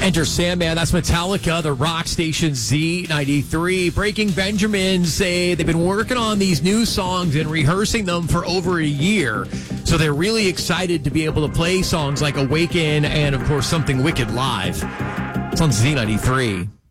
Enter Sandman. That's Metallica, the rock station Z93. Breaking Benjamin say they've been working on these new songs and rehearsing them for over a year. So they're really excited to be able to play songs like Awaken and, of course, Something Wicked live. It's on Z93.